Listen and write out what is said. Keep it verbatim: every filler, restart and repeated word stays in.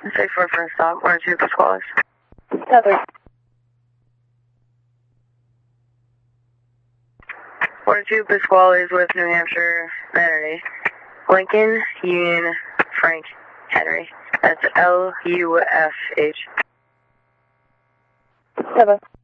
Six four for stop, one two Pasquale. Cover. One two Pasquale is with New Hampshire Manatee. Lincoln, Union, Frank, Henry. That's L U F H. Cover.